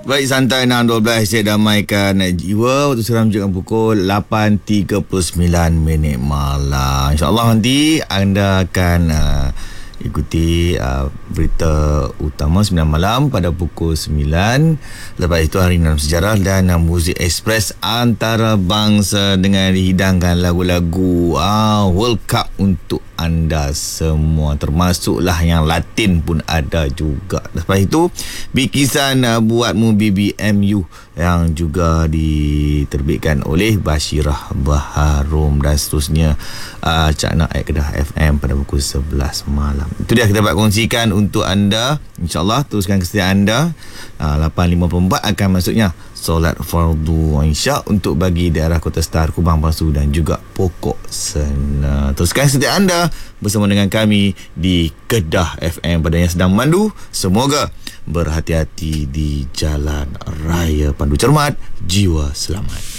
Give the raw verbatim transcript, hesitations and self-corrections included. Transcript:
Baik, santai enam dua belas saya damaikan jiwa. Waktu seram jam pukul lapan tiga puluh sembilan minit malam. InsyaAllah nanti anda akan uh, ikuti uh, berita utama sembilan malam pada pukul sembilan. Lepas itu Hari Dalam Sejarah dan uh, Muzik Express antarabangsa dengan dihidangkan lagu-lagu uh, World Cup untuk anda semua, termasuklah yang Latin pun ada juga. Lepas itu bikisan uh, buatmu B B M U yang juga diterbitkan oleh Bashirah Baharum dan seterusnya uh, Cak Naik Kedah F M pada pukul sebelas malam. Itu dia kita dapat kongsikan untuk anda. InsyaAllah teruskan kesetiaan anda. uh, lapan lima puluh empat akan masuknya solat fardu Isyak untuk bagi daerah Kota Star, Kubang Pasu dan juga Pokok Sena. Teruskan kesetiaan anda bersama dengan kami di Kedah F M. Pada yang sedang memandu, semoga berhati-hati di jalan raya. Pandu cermat, jiwa selamat.